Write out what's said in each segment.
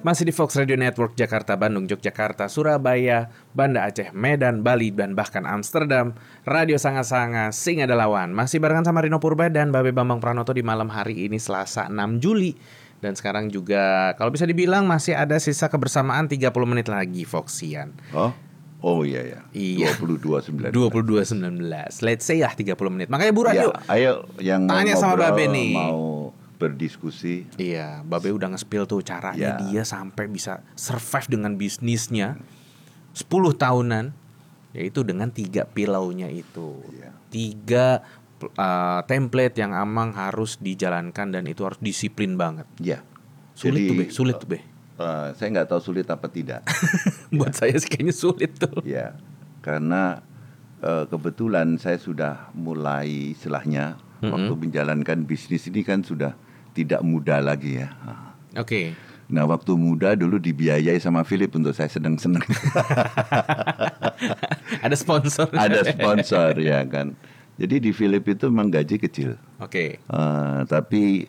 Masih di Fox Radio Network Jakarta, Bandung, Yogyakarta, Surabaya, Banda Aceh, Medan, Bali, dan bahkan Amsterdam. Radio Sanga-Sanga, Sing Adalah Lawan. Masih barengan sama Rino Purba dan Babe Bambang Pranoto di malam hari ini Selasa 6 Juli. Dan sekarang juga kalau bisa dibilang masih ada sisa kebersamaan 30 menit lagi Foxian. Oh iya. 22.19. 22.19. Let's say lah 30 menit. Makanya buruan ya, yuk. Ayo yang tanya sama Babe nih. Mau berdiskusi. Iya, Babe udah nge-spill tuh caranya dia sampai bisa survive dengan bisnisnya 10 tahunan, yaitu dengan 3 pilaunya itu. 3 template yang amang harus dijalankan dan itu harus disiplin banget. Iya. Sulit tuh, Be. Saya nggak tahu sulit apa tidak. Buat saya sih kayaknya sulit tuh. Ya, karena kebetulan saya sudah mulai istilahnya waktu menjalankan bisnis ini kan sudah tidak muda lagi ya. Oke. Nah, waktu muda dulu dibiayai sama Philip untuk saya seneng-seneng. Ada sponsor. Ada sponsor ya kan. Jadi di Philip itu memang gaji kecil. Oke. Tapi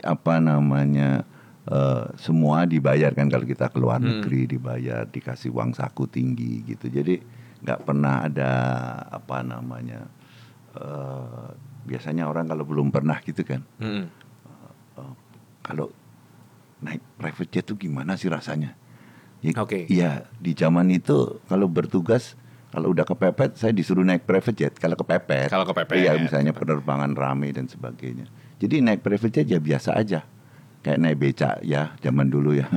semua dibayar kan, kalau kita keluar negeri dibayar, dikasih uang saku tinggi gitu. Jadi nggak pernah ada biasanya orang kalau belum pernah gitu kan. Kalau naik private jet tuh gimana sih rasanya? Iya, di zaman itu kalau bertugas, kalau udah kepepet saya disuruh naik private jet. Kalau kepepet, iya misalnya penerbangan rame dan sebagainya. Jadi naik private jet ya biasa aja, kayak naik becak ya zaman dulu ya.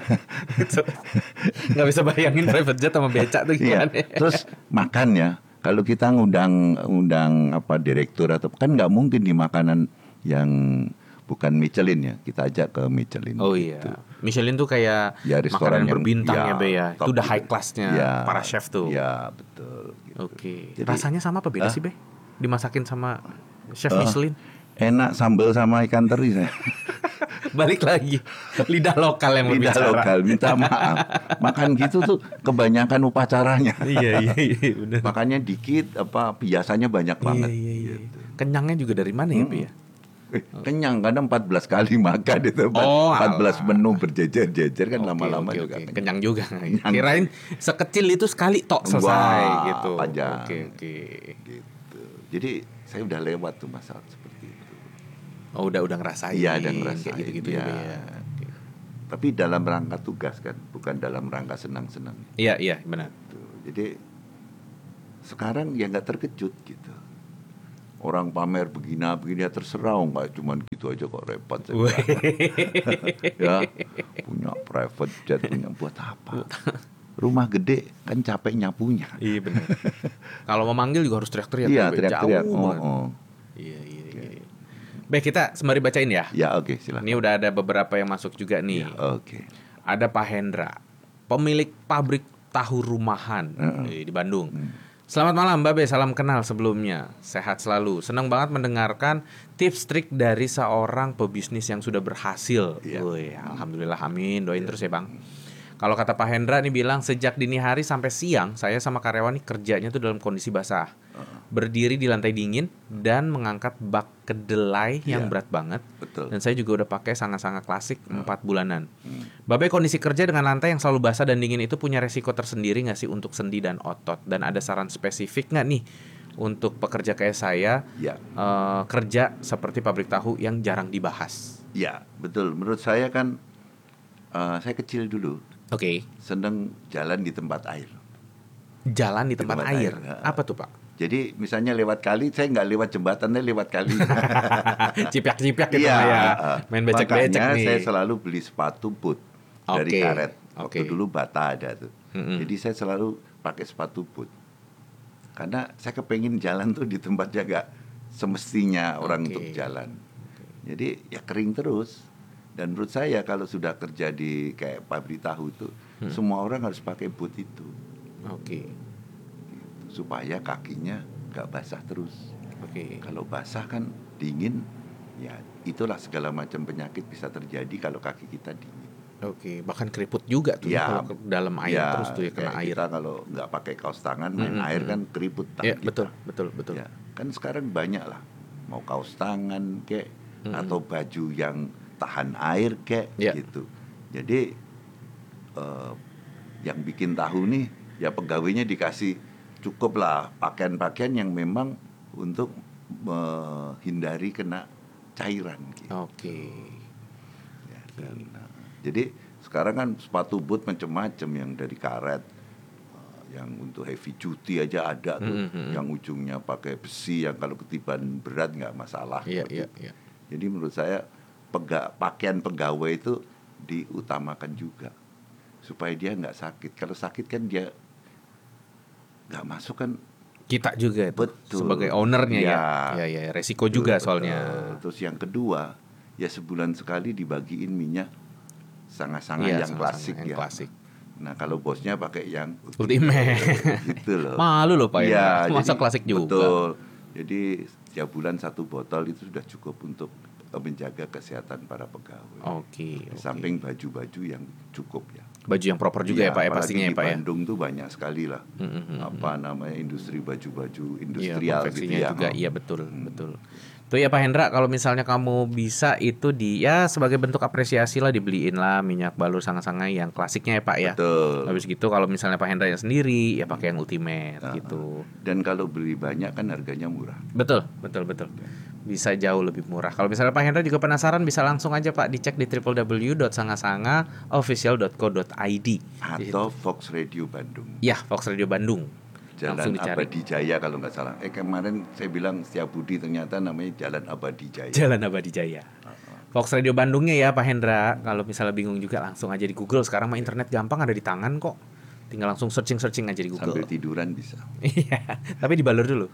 Nggak bisa bayangin private jet sama becak tuh gimana. Iya. Terus makan ya, kalau kita ngundang direktur atau kan nggak mungkin di makanan yang bukan Michelin ya, kita ajak ke Michelin. Oh iya, gitu. Michelin tuh kayak restoran makanan berbintang ya Be ya. Itu udah high classnya para chef tuh. Iya betul gitu. Oke. Jadi, rasanya sama apa beda sih Be? Dimasakin sama chef Michelin? Enak, sambal sama ikan teri saya. Balik lagi, lidah lokal yang berbicara. Lidah lokal, minta maaf. Makan gitu tuh kebanyakan upacaranya. Iya benar. Makannya dikit, biasanya banyak banget. Iya. Gitu. Kenyangnya juga dari mana ya Be ya? Kenyang, kadang 14 kali makan itu. 14 menu berjejer-jejer kan, lama-lama juga kenyang juga. Kirain sekecil itu sekali tok selesai gitu. Panjang. Oke. Gitu. Jadi saya udah lewat tuh masalah seperti itu. Oh, udah ngerasain. Iya, udah ngerasain gitu ya. Okay. Tapi dalam rangka tugas kan, bukan dalam rangka senang-senang. Iya, benar. Gitu. Jadi sekarang ya nggak terkejut gitu. Orang pamer begini terserah, nggak cuman gitu aja kok, repot. Ya, punya private jet, punya buat apa? Rumah gede kan capek nyapunya. Iya benar. Kalau mau manggil juga harus teriak-teriak. Iya, teriak-teriak. Iya. Baik, kita sembari bacain ya. Ya, oke, silakan. Ini udah ada beberapa yang masuk juga nih. Ya, oke. Ada Pak Hendra, pemilik pabrik tahu rumahan di Bandung. Selamat malam Babe, salam kenal sebelumnya. Sehat selalu. Senang banget mendengarkan tips trik dari seorang pebisnis yang sudah berhasil. Alhamdulillah, amin. Doain terus ya Bang. Kalau kata Pak Hendra nih bilang, sejak dini hari sampai siang saya sama karyawan nih kerjanya tuh dalam kondisi basah. Berdiri di lantai dingin dan mengangkat bak kedelai yang berat banget. Betul. Dan saya juga udah pakai sanga-sanga klasik 4 bulanan. Babe, kondisi kerja dengan lantai yang selalu basah dan dingin itu punya resiko tersendiri gak sih untuk sendi dan otot? Dan ada saran spesifik gak nih untuk pekerja kayak saya kerja seperti pabrik tahu yang jarang dibahas? Ya, betul. Menurut saya kan saya kecil dulu. Oke. Seneng jalan di tempat air. Jalan di tempat air. Apa tuh Pak? Jadi misalnya lewat kali, saya nggak lewat jembatan, saya lewat kali. Cipiak-cipiak gitu ya. Main becek-becek nih. Makanya saya selalu beli sepatu boot dari karet. Waktu dulu Bata ada tuh. Jadi saya selalu pakai sepatu boot. Karena saya kepengen jalan tuh di tempat jaga semestinya orang untuk jalan. Jadi ya kering terus. Dan menurut saya kalau sudah kerja di kayak pabrik tahu itu, semua orang harus pakai boot itu. Oke. Supaya kakinya nggak basah terus. Kalau basah kan dingin, ya itulah segala macam penyakit bisa terjadi kalau kaki kita dingin. Bahkan keriput juga tuh kalau ke dalam air terus tuh ya, kena air. Kita kalau nggak pakai kaos tangan main air kan keriput tangan kita. Betul. Ya, kan sekarang banyak lah, mau kaos tangan kayak atau baju yang tahan air kayak gitu. Jadi yang bikin tahu nih ya pegawainya dikasih cukup lah pakaian-pakaian yang memang untuk menghindari kena cairan gitu. Ya, dan, jadi sekarang kan sepatu boot macam-macam yang dari karet, yang untuk heavy duty aja ada tuh, yang ujungnya pakai besi yang kalau ketiban berat nggak masalah. Jadi menurut saya pakaian pegawai itu diutamakan juga supaya dia nggak sakit. Kalau sakit kan dia nggak masuk kan. Kita juga itu sebagai ownernya ya resiko juga soalnya. Terus yang kedua ya sebulan sekali dibagiin minyak sanga-sanga yang klasik ya. Nah kalau bosnya pakai yang ultimate gitu loh. Malu loh Pak ya. Masa klasik juga. Betul. Jadi tiap bulan 1 botol itu sudah cukup untuk menjaga kesehatan para pegawai. Samping baju-baju yang cukup ya. Baju yang proper juga ya Pak ya pastinya ya Pak ya. Di Bandung tuh banyak sekali lah. Industri baju-baju industrial gitu ya. Juga iya betul. Tuh ya Pak Hendra, kalau misalnya kamu bisa itu sebagai bentuk apresiasi lah dibeliin lah minyak balur sanga-sanga yang klasiknya ya Pak ya. Betul. Habis gitu kalau misalnya Pak Hendra yang sendiri ya pakai yang ultimate gitu. Dan kalau beli banyak kan harganya murah. Betul. Bisa jauh lebih murah. Kalau misalnya Pak Hendra juga penasaran bisa langsung aja Pak dicek di www.sangasangaofficial.co.id atau Fox Radio Bandung. Ya, Fox Radio Bandung. Jalan Abadi Jaya kalau nggak salah. Kemarin saya bilang Setiabudi ternyata namanya Jalan Abadi Jaya. Jalan Abadi Jaya. Fox Radio Bandungnya ya Pak Hendra. Kalau misalnya bingung juga langsung aja di Google. Sekarang mah internet gampang ada di tangan kok. Tinggal langsung searching aja di Google. Sambil tiduran bisa. Iya, tapi dibalur dulu.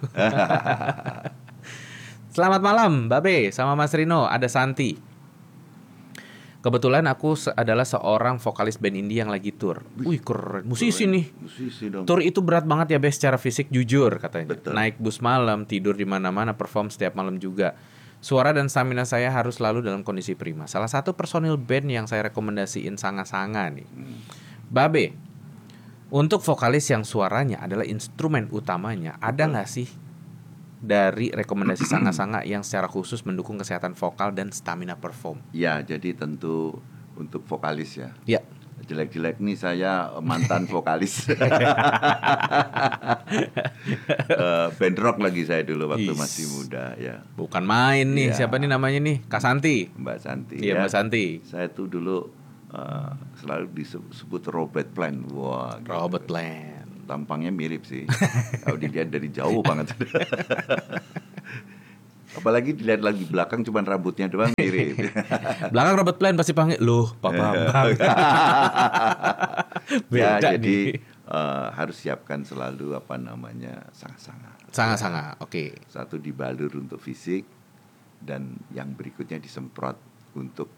Selamat malam Mbak Be sama Mas Rino, ada Santi. Kebetulan aku adalah seorang vokalis band indie yang lagi tour. Wih keren, musisi nih. Musisi dong. Tour itu berat banget ya Be secara fisik jujur katanya. Betul. Naik bus malam, tidur di mana-mana, perform setiap malam juga. Suara dan stamina saya harus selalu dalam kondisi prima. Salah satu personil band yang saya rekomendasiin sanga-sanga nih. Mbak Be, untuk vokalis yang suaranya adalah instrumen utamanya, ada nggak sih dari rekomendasi sanga-sanga yang secara khusus mendukung kesehatan vokal dan stamina perform? Ya, jadi tentu untuk vokalis ya. Ya. Jelek-jelek nih saya mantan vokalis. Band rock lagi saya dulu waktu masih muda ya. Bukan main nih, siapa nih namanya nih? Kak Santi. Mbak Santi. Iya, ya. Mbak Santi. Saya tuh dulu selalu disebut Robert Plant. Wah, gitu. Robert Plant. Tampangnya mirip sih. Kalau dilihat dari jauh banget. Apalagi dilihat lagi belakang cuman rambutnya doang mirip. Belakang Robert Plant pasti panggil loh Pak Bambang. Beda jadi harus siapkan selalu sanga-sanga. Oke. Satu dibalur untuk fisik dan yang berikutnya disemprot untuk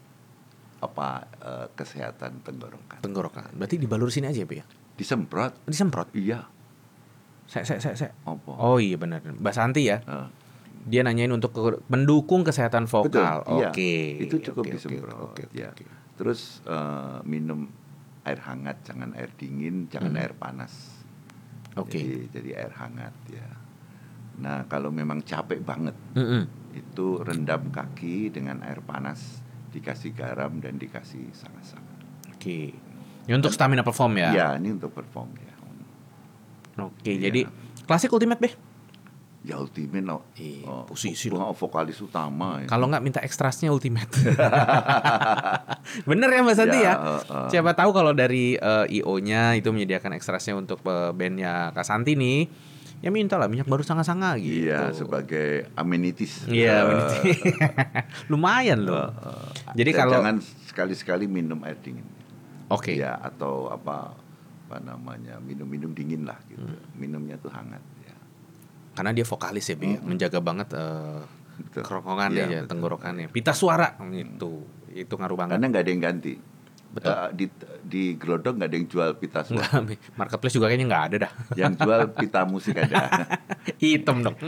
kesehatan tenggorokan. Berarti dibalur sini aja ya? Disemprot. Iya. Saya. Apa? Oh iya benar. Mbak Santi ya. Dia nanyain untuk mendukung kesehatan vokal. Betul, Oke. Itu cukup disemprot. Oke. Terus minum air hangat, jangan air dingin, jangan air panas. Oke. Jadi air hangat ya. Nah kalau memang capek banget, itu rendam kaki dengan air panas, dikasih garam dan dikasih sanga-sanga. Oke. Ini untuk stamina perform ya? Iya, ini untuk perform ya. Oke, jadi klasik ultimate Be? Ya ultimate loh. Posisi vokalis utama ya. Kalau nggak minta ekstrasnya ultimate. Bener ya Mbak Santi ya? Siapa tahu kalau dari IO-nya itu menyediakan ekstrasnya untuk bandnya Kak Santi nih, ya minta lah minyak baru sanga-sanga gitu. Iya, sebagai amenities. Iya, amenities. Lumayan loh. Jadi kalau jangan sekali-sekali minum air dingin. Oke. Ya, atau minum-minum dingin lah gitu. Minumnya tuh hangat ya. Karena dia vokalis ya, Be, menjaga banget kerongkongannya ya, tenggorokannya. Pita suara gitu. Itu ngaruh banget. Karena nggak ada yang ganti. Betul. Di Glodok nggak ada yang jual pita suara. Marketplace juga kayaknya nggak ada dah. Yang jual pita musik ada. Hitam dong.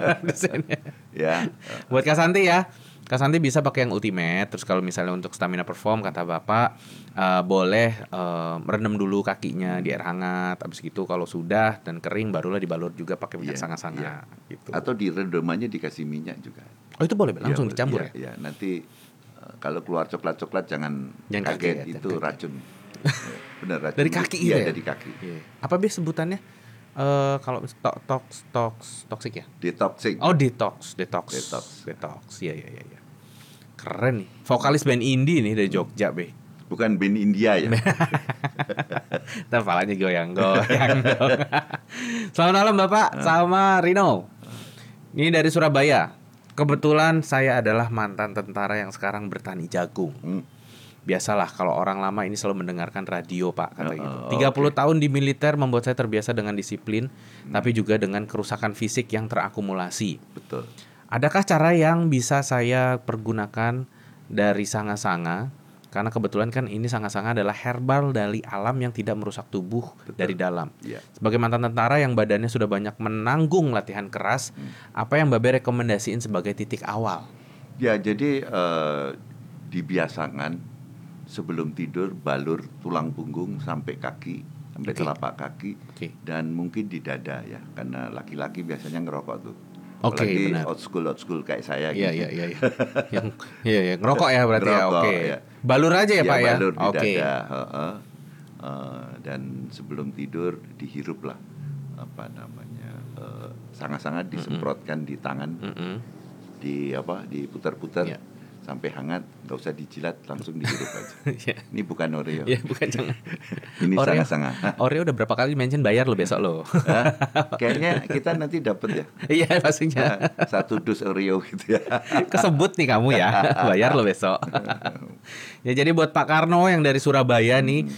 Ya. Buat Kak Santi ya. Kak Santi bisa pakai yang ultimate. Terus kalau misalnya untuk stamina perform kata Bapak boleh merendam dulu kakinya di air hangat. Abis gitu kalau sudah dan kering barulah dibalur juga pakai minyak sanga-sanga gitu. Atau direndamannya dikasih minyak juga. Oh itu boleh langsung dicampur ya? Iya, nanti kalau keluar coklat-coklat jangan kaget, itu racun. Benar, racun Dari kaki iya, ya? dari kaki. Iya. Apa bis sebutannya? Kalau toksik ya? Detoxing. Oh, detox. Iya. Keren nih. Vokalis band indie nih dari Jogja, Be. Bukan band India ya. Ntar palanya goyang-goyang dong. Selamat malam Bapak, sama Rino. Ini dari Surabaya. Kebetulan saya adalah mantan tentara yang sekarang bertani jagung. Biasalah kalau orang lama ini selalu mendengarkan radio, Pak, kata gitu. 30 tahun di militer membuat saya terbiasa dengan disiplin, tapi juga dengan kerusakan fisik yang terakumulasi. Betul. Adakah cara yang bisa saya pergunakan dari sanga-sanga? Karena kebetulan kan ini sanga-sanga adalah herbal dari alam yang tidak merusak tubuh dari dalam. Sebagai mantan tentara yang badannya sudah banyak menanggung latihan keras, apa yang Mbak Be rekomendasiin sebagai titik awal? Ya, jadi dibiasakan sebelum tidur balur tulang punggung sampai kaki, sampai telapak kaki, dan mungkin di dada ya, karena laki-laki biasanya ngerokok tuh. Apalagi old school kayak saya gitu. Iya. Yang ngerokok ya berarti ngerokok, ya. Balur aja ya, Pak ya. Balur di dada. Dan sebelum tidur dihirup lah sanga-sanga disemprotkan di tangan, diputar-putar. Sampai hangat, nggak usah dijilat, langsung dihirup aja. Ini bukan Oreo. Iya, bukan, jangan. Ini sanga-sanga. Oreo udah berapa kali mention bayar lo besok lo. Kayaknya kita nanti dapat ya. Iya pastinya. 1 dus Oreo gitu ya. Kesebut nih kamu ya, bayar lo besok. Ya jadi buat Pak Karno yang dari Surabaya nih,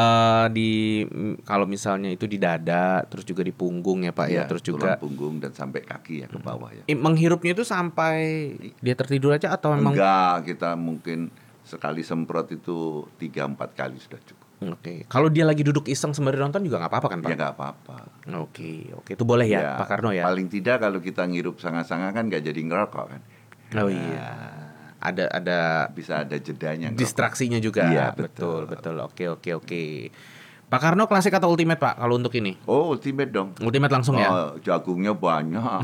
kalau misalnya itu di dada, terus juga di punggung ya Pak ya, terus juga tulang punggung dan sampai kaki ya ke bawah ya. Menghirupnya itu sampai dia tertidur aja atau memang? Enggak, kita mungkin sekali semprot itu 3-4 kali sudah cukup. Oke. Kalau dia lagi duduk iseng sembari nonton juga nggak apa-apa kan Pak? Ya nggak apa-apa. Oke, itu boleh ya Pak Karno ya. Paling tidak kalau kita ngirup sanga-sanga kan nggak jadi ngerokok kan. Oh iya. Ada bisa ada jedanya. Distraksinya juga. Iya, betul. Oke. Pak Karno klasik atau ultimate Pak kalau untuk ini? Oh, ultimate dong. Ultimate langsung ya. Jagungnya banyak.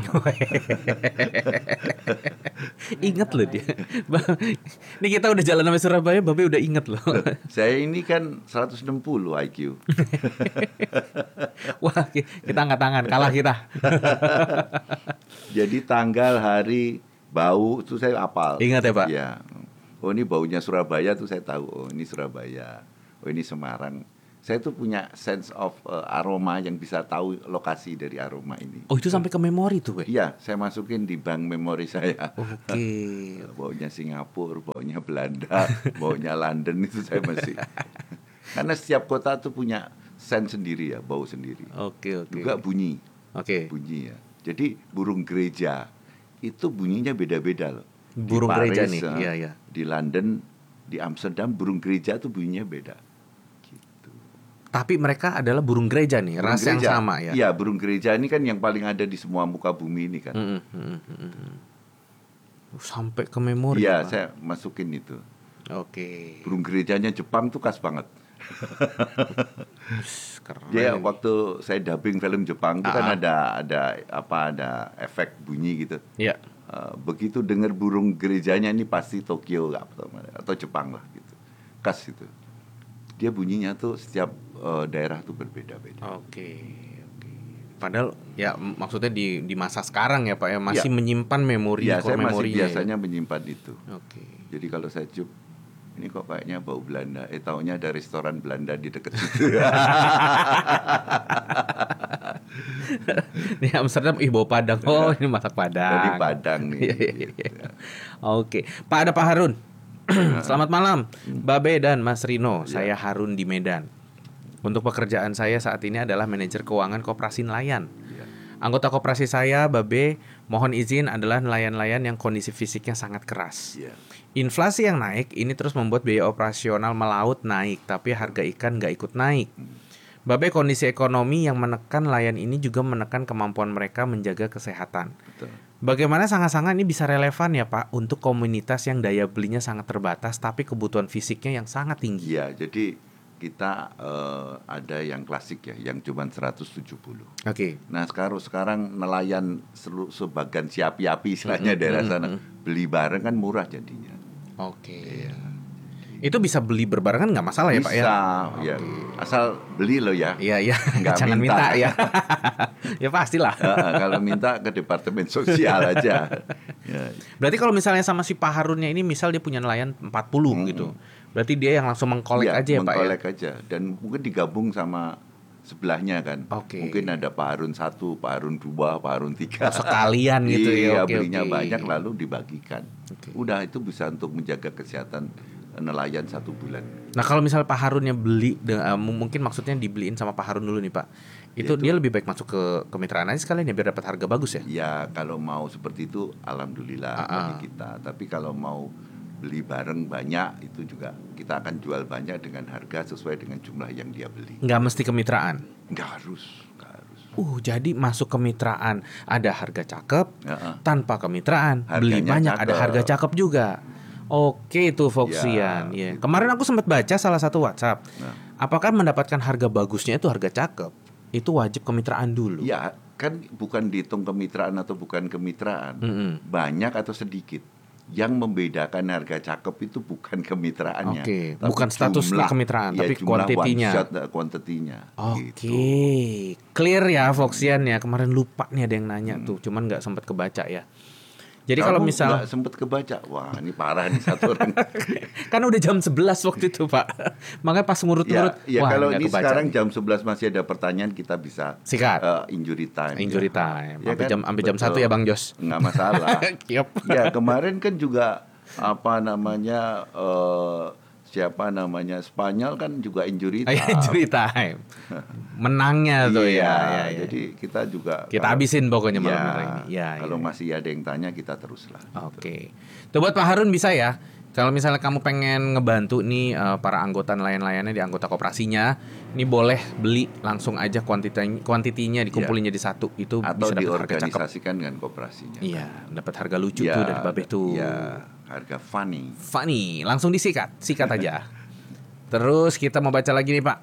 Ingat loh dia. Ini kita udah jalan sampai Surabaya, Babe udah inget loh. Saya ini kan 160 IQ. Wah, kita angkat tangan, kalah kita. Jadi tanggal, hari, bau itu saya hafal. Ingat ya Pak? Iya. Oh ini baunya Surabaya tuh saya tahu. Oh ini Surabaya. Oh ini Semarang. Saya tuh punya sense of aroma yang bisa tahu lokasi dari aroma ini. Oh itu sampai ke memori tuh, Iya, saya masukin di bank memori saya. Oke. Baunya Singapura, baunya Belanda, baunya London itu saya masih. Karena setiap kota tuh punya sense sendiri ya, bau sendiri. Oke. Juga bunyi. Bunyi ya. Jadi burung gereja itu bunyinya beda-beda loh. Burung Paris, gereja nih, iya. Di London, di Amsterdam burung gereja tuh bunyinya beda. Tapi mereka adalah burung gereja nih, ras yang sama ya. Iya, burung gereja ini kan yang paling ada di semua muka bumi ini kan. Sampai ke memori. Iya, saya masukin itu. Oke. Burung gerejanya Jepang tuh khas banget. Keren. Dia waktu saya dubbing film Jepang itu kan ada efek bunyi gitu. Iya. Begitu dengar burung gerejanya ini pasti Tokyo atau Jepang lah gitu. Khas itu. Dia bunyinya tuh setiap daerah tuh berbeda-beda. Oke. Padahal ya maksudnya di masa sekarang ya Pak ya masih menyimpan memori. Ya saya masih biasanya menyimpan itu. Oke. Jadi kalau saya cium ini kok kayaknya bau Belanda. Taunya ada restoran Belanda di dekat situ. Di Amsterdam bau Padang. Oh ini masak Padang. Di Padang nih. Gitu. Oke. Pak ada Pak Harun. Selamat malam Babe dan Mas Rino. Saya Harun di Medan. Untuk pekerjaan saya saat ini adalah manajer keuangan koperasi nelayan. Anggota koperasi saya, Babe, mohon izin adalah nelayan-nelayan yang kondisi fisiknya sangat keras. Inflasi yang naik ini terus membuat biaya operasional melaut naik, tapi harga ikan nggak ikut naik. Babe, kondisi ekonomi yang menekan nelayan ini juga menekan kemampuan mereka menjaga kesehatan. Betul. Bagaimana sanga-sanga ini bisa relevan ya Pak untuk komunitas yang daya belinya sangat terbatas tapi kebutuhan fisiknya yang sangat tinggi? Iya, jadi kita ada yang klasik ya, yang cuma 170. Oke. Nah sekarang nelayan sebagian siapi-api istilahnya daerah sana beli bareng kan murah jadinya. Oke. Iya. Itu bisa beli berbarengan nggak masalah ya Pak ya? Bisa, ya. Asal beli loh ya. Iya, Nggak jangan minta ya. Ya pastilah. Kalau minta ke departemen sosial aja. Ya. Berarti kalau misalnya sama si Pak Harunnya ini, misal dia punya nelayan 40 gitu. Berarti dia yang langsung mengkolek aja ya Pak ya? Mengkolek aja. Dan mungkin digabung sama sebelahnya kan. Oke. Mungkin ada Pak Harun 1, Pak Harun 2, Pak Harun 3. Sekalian gitu ya. Iya, belinya banyak lalu dibagikan. Udah, itu bisa untuk menjaga kesehatan nelayan 1 bulan. Nah kalau misalnya Pak Harunnya beli, mungkin maksudnya dibeliin sama Pak Harun dulu nih Pak. Itu dia lebih baik masuk ke kemitraan aja sekalian ya, biar dapat harga bagus ya? Ya kalau mau seperti itu alhamdulillah bagi kita. Tapi kalau mau beli bareng banyak, itu juga kita akan jual banyak dengan harga sesuai dengan jumlah yang dia beli. Nggak mesti kemitraan? Nggak harus. Jadi masuk kemitraan ada harga cakep, tanpa kemitraan harganya beli banyak cakep. Ada harga cakep juga. Oke, itu Foxian. Gitu. Kemarin aku sempat baca salah satu WhatsApp. Apakah mendapatkan harga bagusnya itu harga cakep? Itu wajib kemitraan dulu. Ya, kan bukan dihitung kemitraan atau bukan kemitraan. Banyak atau sedikit. Yang membedakan harga cakep itu bukan kemitraannya. Bukan status kemitraan, tapi kuantitinya. Gitu. Clear ya Foxian ya. Kemarin lupa nih ada yang nanya tuh, cuman nggak sempat kebaca ya. Jadi kalau misal nggak sempat kebaca, wah ini parah nih satu orang. Kan udah jam 11 waktu itu Pak. Makanya pas ngurut-ngurut. Ya kalau ini sekarang jam 11 masih ada pertanyaan, kita bisa sikat. Injury time. Injury time. Sampai jam 1 ya Bang Jos. Nggak masalah. Ya kemarin kan juga siapa namanya Spanyol kan juga injury time. Injury time. Menangnya tuh ya. Jadi kita juga habisin pokoknya malam hari ini. Kalau masih ada yang tanya kita teruslah. Oke. Tuh buat Pak Harun bisa ya. Kalau misalnya kamu pengen ngebantu nih para anggota nelayan-nelayannya di anggota koperasinya, ini boleh beli langsung aja kuantitinya dikumpulin jadi satu, itu atau bisa dapat diorganisasikan dengan koperasinya. Iya, dapat harga lucu tuh dari Babeh tuh. Iya, harga funny. Langsung sikat aja. Terus kita mau baca lagi nih Pak.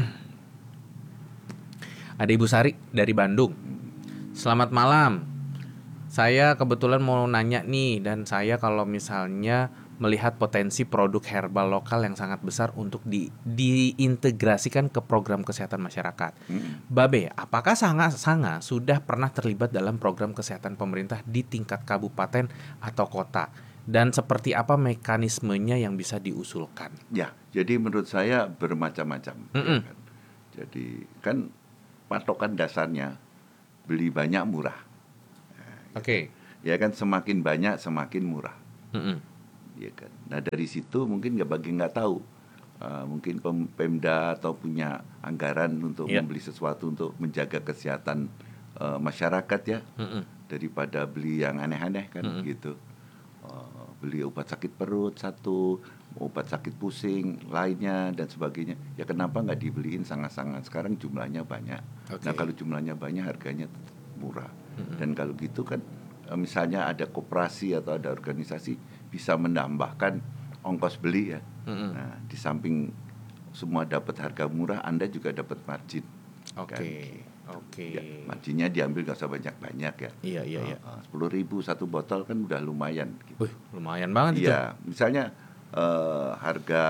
Ada Ibu Sari dari Bandung. Selamat malam. Saya kebetulan mau nanya nih, dan saya kalau misalnya melihat potensi produk herbal lokal yang sangat besar untuk diintegrasikan ke program kesehatan masyarakat. Babe, apakah Sanga sudah pernah terlibat dalam program kesehatan pemerintah di tingkat kabupaten atau kota? Dan seperti apa mekanismenya yang bisa diusulkan? Ya, jadi menurut saya bermacam-macam. Ya kan? Jadi kan patokan dasarnya beli banyak murah. Oke. Ya kan, semakin banyak semakin murah. Ya kan. Nah dari situ mungkin nggak tahu, mungkin Pemda atau punya anggaran untuk membeli sesuatu untuk menjaga kesehatan masyarakat ya, daripada beli yang aneh-aneh kan gitu. Beli obat sakit perut satu, obat sakit pusing lainnya dan sebagainya. Ya kenapa nggak dibeliin sangat-sangat? Sekarang jumlahnya banyak. Nah kalau jumlahnya banyak harganya murah. Dan kalau gitu kan, misalnya ada koperasi atau ada organisasi bisa menambahkan ongkos beli ya. Nah, di samping semua dapat harga murah, Anda juga dapat margin. Oke. Ya, marginnya diambil nggak usah banyak-banyak ya. Iya. 10.000 satu botol kan udah lumayan. Gitu. Lumayan banget itu. Iya, misalnya harga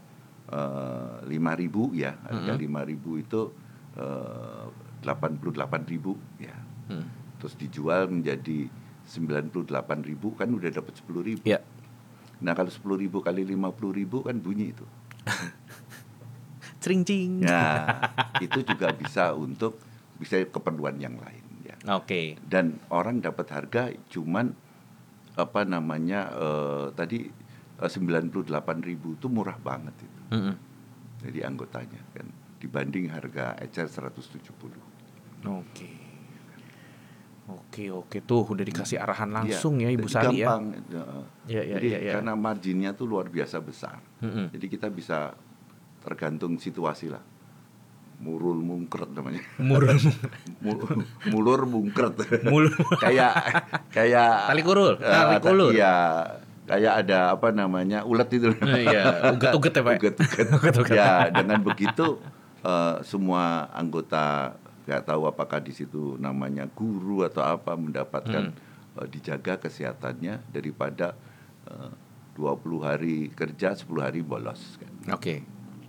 5.000 ya, harga 5.000 itu 88.000 ya. Terus dijual menjadi 98.000 kan udah dapat 10.000. Ya. Nah kalau 10.000 kali 50.000 kan bunyi itu. Cring-cing. Nah itu juga bisa keperluan yang lain ya. Oke. Dan orang dapat harga cuman tadi 98.000 itu murah banget itu. Jadi anggotanya kan dibanding harga ecer 170. Oke, tuh udah dikasih arahan langsung ya Ibu Sari ya. Gampang. Jadi karena marginnya tuh luar biasa besar. Jadi kita bisa tergantung situasi lah. Mulur mungkret namanya. Mulur mungkret. kayak tali kulur. Iya. Kayak ada ulet itu. Iya, uget-uget ya Pak. Uget-uget. Ya, dengan begitu semua anggota, nggak tahu apakah di situ namanya guru atau apa, mendapatkan dijaga kesehatannya daripada 20 hari kerja, 10 hari bolos kan. Oke.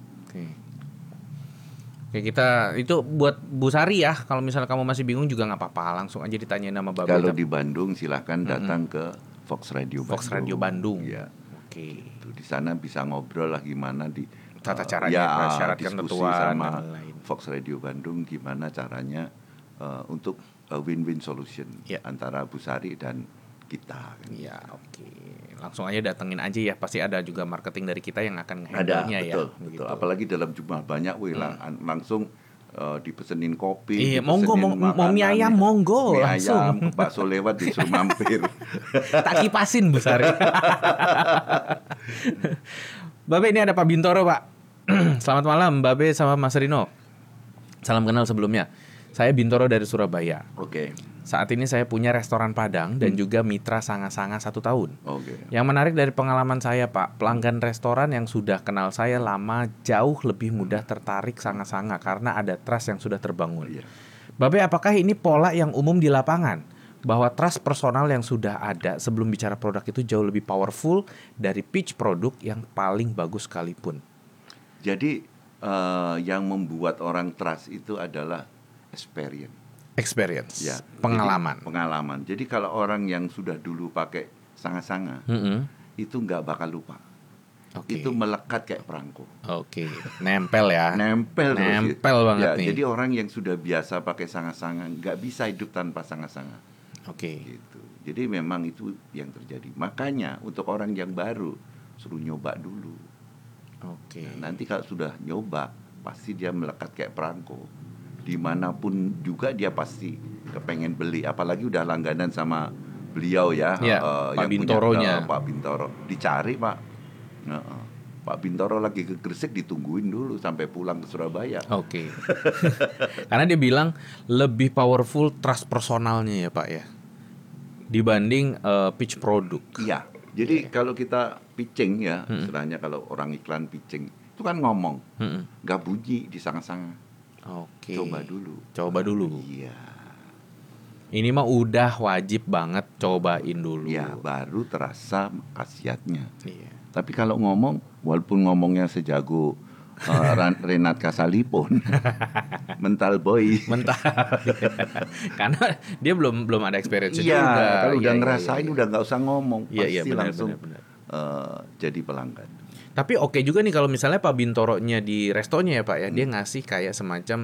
Oke, kita itu buat Bu Sari ya. Kalau misalnya kamu masih bingung juga nggak apa-apa, langsung aja ditanyain nama Babe. Kalau di Bandung silahkan datang ke Fox Radio Bandung. Fox Radio Bandung. Ya. Oke. Di sana bisa ngobrol lah gimana di tata caranya, syarat ketentuan sama dan lain. Fox Radio Bandung gimana caranya untuk win-win solution antara Bu Sari dan kita. Iya, oke. Langsung aja datengin aja ya, pasti ada juga marketing dari kita yang akan handle-nya ya. Betul. Gitu. Apalagi dalam jumlah banyak, langsung dipesenin kopi. Iya, monggo mau mie ayam monggo mie langsung. Ayam, bakso lewat disuruh mampir. Tak kipasin Bu Sari. Babe, ini ada Pak Bintoro, Pak. Selamat malam Babe sama Mas Rino. Salam kenal sebelumnya. Saya Bintoro dari Surabaya. Oke. Saat ini saya punya restoran Padang dan juga mitra Sanga-Sanga 1 tahun. Oke. Yang menarik dari pengalaman saya, Pak, pelanggan restoran yang sudah kenal saya lama jauh lebih mudah tertarik Sanga-Sanga karena ada trust yang sudah terbangun. Iya. Babe, apakah ini pola yang umum di lapangan? Bahwa trust personal yang sudah ada sebelum bicara produk itu jauh lebih powerful dari pitch produk yang paling bagus sekalipun. Jadi yang membuat orang trust itu adalah experience, ya, pengalaman. Jadi, pengalaman. Jadi kalau orang yang sudah dulu pakai Sanga-Sanga, itu nggak bakal lupa. Okay. Itu melekat kayak perangko. Oke, nempel ya. Nempel banget ya, nih. Jadi orang yang sudah biasa pakai Sanga-Sanga nggak bisa hidup tanpa Sanga-Sanga. Oke. Gitu. Jadi memang itu yang terjadi. Makanya untuk orang yang baru suruh nyoba dulu. Oke. Nah, nanti kalau sudah nyoba, pasti dia melekat kayak perangko. Dimanapun juga dia pasti kepengen beli. Apalagi udah langganan sama beliau ya, Pak Bintoronya. Pak Bintoro. Dicari Pak. Pak Bintoro lagi ke Gresik, ditungguin dulu sampai pulang ke Surabaya. Oke. Karena dia bilang lebih powerful trust personalnya ya Pak ya, dibanding pitch produk. Iya. Jadi kalau kita pitching ya, istilahnya kalau orang iklan pitching itu kan ngomong, nggak bunyi di Sanga-Sanga. Oke. Coba dulu. Iya. Ini mah udah wajib banget cobain dulu. Ya, baru terasa khasiatnya. Iya. Tapi kalau ngomong, walaupun ngomongnya sejago Renat Kasalipun, mental boy. Karena dia belum ada experience juga. Iya, kalau udah ngerasain udah nggak usah ngomong, pasti benar, langsung benar. Jadi pelanggan. Tapi oke juga nih kalau misalnya Pak Bintoronya di restonya ya Pak ya, dia ngasih kayak semacam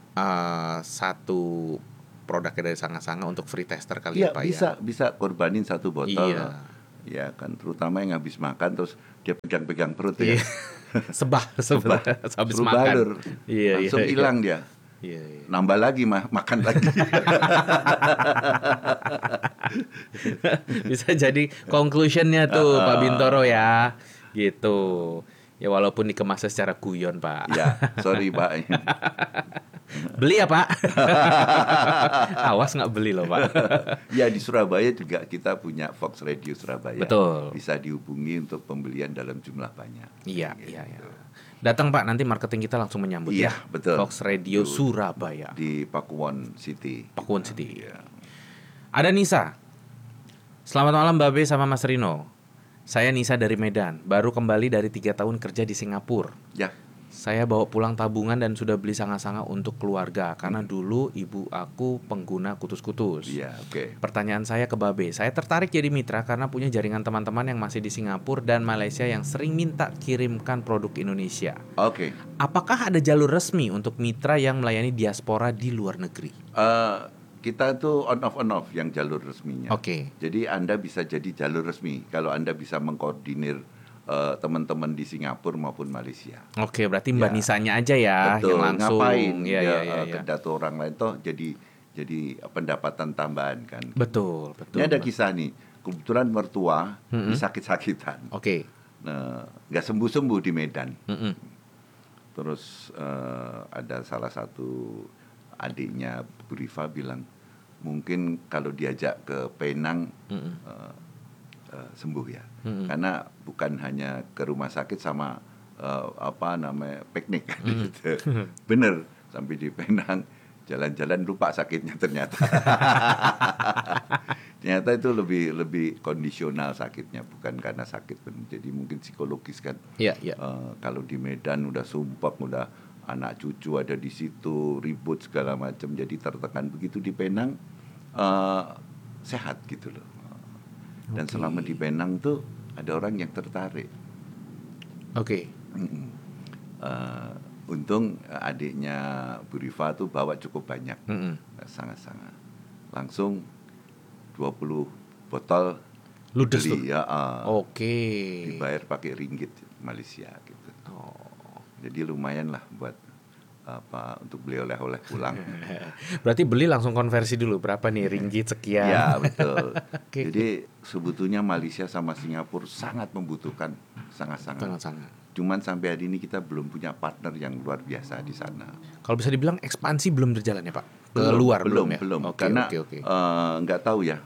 satu produknya dari Sanga-Sanga untuk free tester kali ya Pak ya. Bisa korbanin satu botol. Iya. Ya kan, terutama yang habis makan terus dia pegang-pegang perut ya. Sebah habis makan. Balur. Langsung hilang dia. Iya. Nambah lagi makan lagi. Bisa jadi conclusionnya tuh Pak Bintoro ya. Gitu. Ya walaupun dikemasnya secara guyon Pak. Ya, sorry Pak. Beli ya Pak. Awas nggak beli loh Pak. Ya di Surabaya juga kita punya Fox Radio Surabaya. Betul. Bisa dihubungi untuk pembelian dalam jumlah banyak. Iya, gitu. Iya. Datang Pak, nanti marketing kita langsung menyambut ya. Betul. Fox Radio Surabaya di Pakuwon City. Ya. Ada Nisa. Selamat malam Babe sama Mas Rino. Saya Nisa dari Medan, baru kembali dari 3 tahun kerja di Singapura. Ya. Saya bawa pulang tabungan dan sudah beli Sanga-Sanga untuk keluarga karena dulu ibu aku pengguna kutus-kutus. Iya, oke. Pertanyaan saya ke Babe, saya tertarik jadi mitra karena punya jaringan teman-teman yang masih di Singapura dan Malaysia yang sering minta kirimkan produk Indonesia. Oke. Apakah ada jalur resmi untuk mitra yang melayani diaspora di luar negeri? Kita tuh on off yang jalur resminya. Oke. Jadi Anda bisa jadi jalur resmi kalau Anda bisa mengkoordinir teman-teman di Singapura maupun Malaysia. Oke, berarti Mbak Nisanya aja ya. Betul. Yang langsung. Ngapain? Ya. Ke data orang lain toh jadi pendapatan tambahan kan. Betul. Ini ada kisah nih. Kebetulan mertua sakit-sakitan. Oke. Nah, nggak sembuh-sembuh di Medan. Terus ada salah satu adiknya Bu Rifa bilang mungkin kalau diajak ke Penang sembuh ya. Karena bukan hanya ke rumah sakit sama piknik gitu. Bener, sampai di Penang jalan-jalan lupa sakitnya ternyata. Ternyata itu lebih kondisional sakitnya, bukan karena sakit. Jadi mungkin psikologis kan. Iya. Kalau di Medan udah sumpek, udah anak cucu ada di situ, ribut segala macam, jadi tertekan. Begitu di Penang sehat gitu loh. Dan selama di Penang tuh ada orang yang tertarik. Oke. Untung adiknya Bu Rifa tuh bawa cukup banyak, sangat-sangat. Langsung 20 botol ludes tuh. Ya, Oke. Dibayar pakai ringgit Malaysia gitu. Jadi lumayan lah buat untuk beli oleh-oleh pulang. Berarti beli langsung konversi dulu, berapa nih ringgit sekian. Ya betul. Okay. Jadi sebetulnya Malaysia sama Singapura sangat membutuhkan, sangat-sangat. Cuman sampai hari ini kita belum punya partner yang luar biasa di sana. Kalau bisa dibilang ekspansi belum berjalan ya Pak? Keluar belum ya? Belum. Karena nggak tahu ya.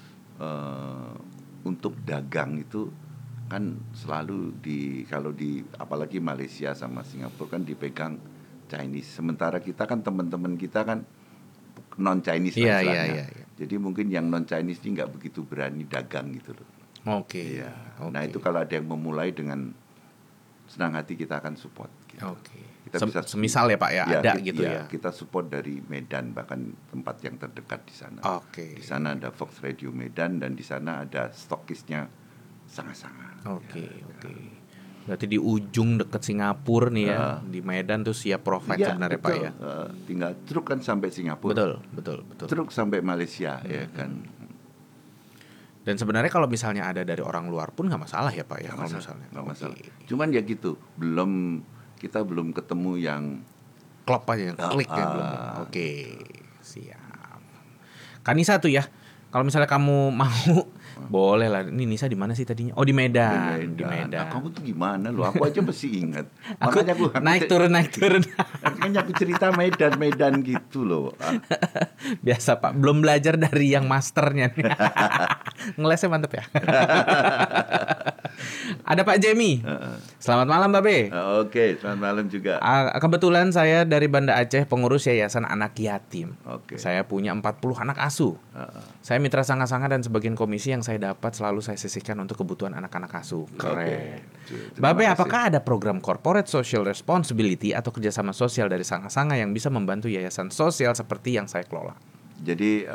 Untuk dagang itu kan selalu kalau di apalagi Malaysia sama Singapura kan dipegang Chinese. Sementara kita kan teman-teman kita kan non Chinese istilahnya. Jadi mungkin yang non Chinese ini nggak begitu berani dagang gitu loh. Oke. Nah itu kalau ada yang memulai dengan senang hati kita akan support. Gitu. Kita bisa semisal ya Pak ya ada gitu ya. Kita support dari Medan, bahkan tempat yang terdekat di sana. Di sana ada Fox Radio Medan dan di sana ada stokisnya sangat-sangat. Oke. Berarti di ujung dekat Singapura nih ya, di Medan tuh siap provide sebenarnya Pak ya. Tinggal truk kan sampai Singapura. Betul. Truk sampai Malaysia ya kan. Dan sebenarnya kalau misalnya ada dari orang luar pun nggak masalah ya Pak ya, kalau misalnya. Nggak masalah. Cuman ya gitu, kita belum ketemu yang klop aja, yang klik ya belum. Oke, siap. Kanisa tuh ya, kalau misalnya kamu mau boleh lah. Ini Nisa di mana sih tadinya? Oh di Medan. Nah, kamu tuh gimana lo? Aku aja masih ingat. Makanya aku naik turun. Makanya aku cerita Medan gitu loh. Biasa Pak, belum belajar dari yang masternya nih. Ngelesnya mantep ya. Ada Pak Jemi. Selamat malam Mbak B. Oke, selamat malam juga. Kebetulan saya dari Banda Aceh, pengurus Yayasan Anak Yatim. Saya punya 40 anak asuh. Saya mitra sanga-sanga dan sebagian komisi yang saya dapat selalu saya sisihkan untuk kebutuhan anak-anak asuh. Keren. Mbak B, apakah ada program corporate social responsibility atau kerjasama sosial dari sanga-sanga yang bisa membantu yayasan sosial seperti yang saya kelola? Jadi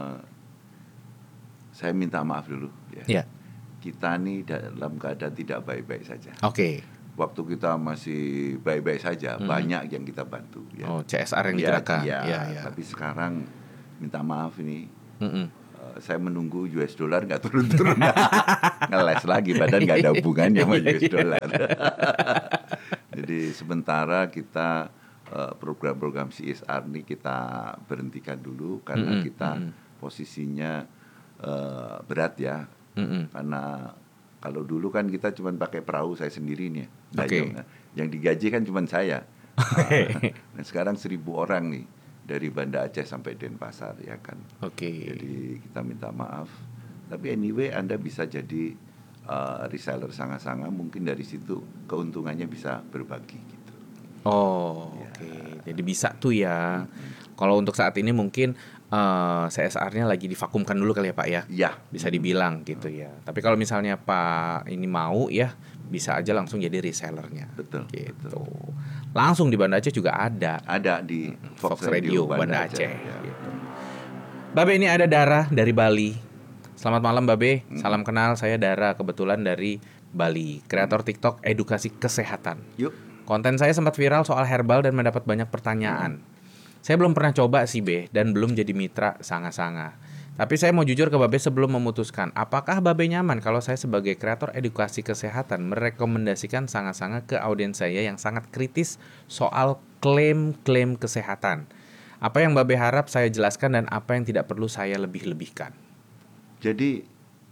saya minta maaf dulu ya. Kita nih dalam keadaan tidak baik-baik saja. Waktu kita masih baik-baik saja, banyak yang kita bantu ya. CSR yang digerakkan. Tapi sekarang minta maaf ini. Saya menunggu US dollar nggak turun-turun. Ngeles lagi, badan nggak ada hubungannya sama US dollar. Jadi sementara kita program-program CSR ini kita berhentikan dulu karena kita posisinya berat ya. Karena kalau dulu kan kita cuma pakai perahu saya sendiri nih. Yang digaji kan cuma saya. Nah, sekarang 1.000 orang nih dari Banda Aceh sampai Denpasar ya kan. Jadi kita minta maaf. Tapi anyway Anda bisa jadi reseller sanga-sanga, mungkin dari situ keuntungannya bisa berbagi gitu. Jadi bisa tuh ya. Kalau untuk saat ini mungkin CSR-nya lagi divakumkan dulu kali ya Pak ya. Bisa dibilang gitu ya. Tapi kalau misalnya Pak ini mau ya, bisa aja langsung jadi resellernya. Betul. Gitu. Langsung di Banda Aceh juga ada. Ada di Fox Radio Banda Aceh. Gitu. Babe, ini ada Dara dari Bali. Selamat malam Babe. Salam kenal, saya Dara, kebetulan dari Bali, kreator TikTok edukasi kesehatan. Konten saya sempat viral soal herbal dan mendapat banyak pertanyaan. Saya belum pernah coba sih Be, dan belum jadi mitra sanga-sanga. Tapi saya mau jujur ke Babe sebelum memutuskan, apakah Babe nyaman kalau saya sebagai kreator edukasi kesehatan merekomendasikan sanga-sanga ke audiens saya yang sangat kritis soal klaim-klaim kesehatan? Apa yang Babe harap saya jelaskan dan apa yang tidak perlu saya lebih-lebihkan? Jadi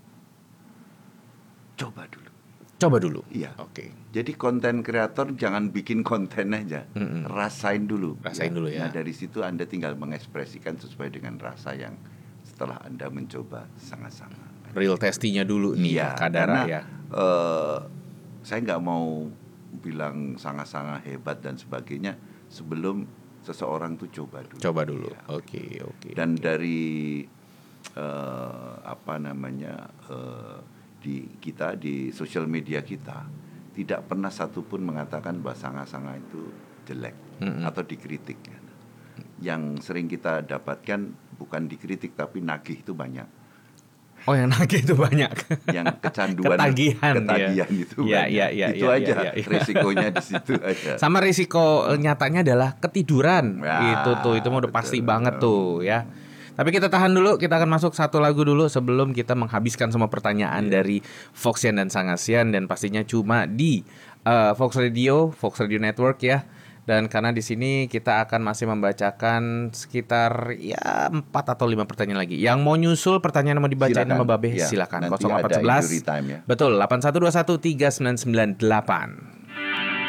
coba dulu. Iya. Jadi konten kreator jangan bikin konten aja, rasain dulu. Dulu ya. Nah dari situ Anda tinggal mengekspresikan sesuai dengan rasa yang setelah Anda mencoba sangat-sangat. Real testinya dulu nih kadar ya. Saya nggak mau bilang sangat-sangat hebat dan sebagainya sebelum seseorang tuh coba dulu. Oke. Dan dari di kita di sosial media kita tidak pernah satupun mengatakan bahwa sanga-sanga itu jelek atau dikritik. Yang sering kita dapatkan bukan dikritik tapi nagih itu banyak. Oh, yang nagih itu banyak. Yang kecanduan, ketagihan itu banyak. Itu aja risikonya di situ aja. Sama risiko nyatanya adalah ketiduran. Itu mah udah pasti banget tuh ya. Tapi kita tahan dulu, kita akan masuk satu lagu dulu sebelum kita menghabiskan semua pertanyaan dari Foxian dan Sangasian, dan pastinya cuma di Fox Radio Network ya. Dan karena di sini kita akan masih membacakan sekitar 4 atau 5 pertanyaan lagi. Yang mau nyusul pertanyaan mau dibacain sama Babe, silakan. 0811. Ya. Betul, 8121 3998.